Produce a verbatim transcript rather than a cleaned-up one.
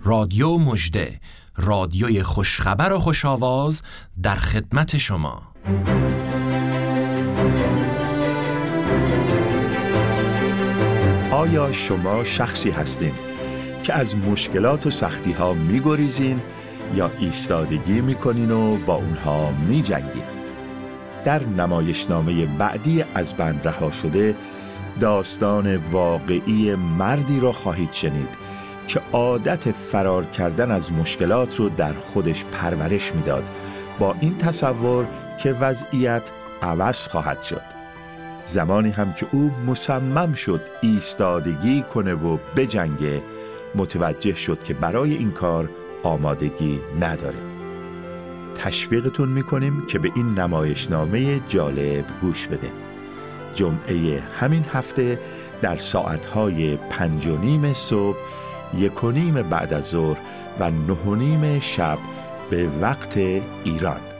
رادیو مژده، رادیوی خوشخبر و خوش‌آواز در خدمت شما. آیا شما شخصی هستین که از مشکلات و سختی ها می گریزین یا ایستادگی می کنین و با اونها می جنگین؟ در نمایشنامه بعدی از بند رها شده داستان واقعی مردی را خواهید شنید که عادت فرار کردن از مشکلات رو در خودش پرورش میداد، با این تصور که وضعیت عوض خواهد شد. زمانی هم که او مصمم شد ایستادگی کنه و بجنگه، متوجه شد که برای این کار آمادگی نداره. تشویقتون میکنیم که به این نمایشنامه جالب گوش بده. جمعه همین هفته در ساعتهای پنج و نیم صبح، یک و نیم بعد از ظهر و نه و نیم شب به وقت ایران.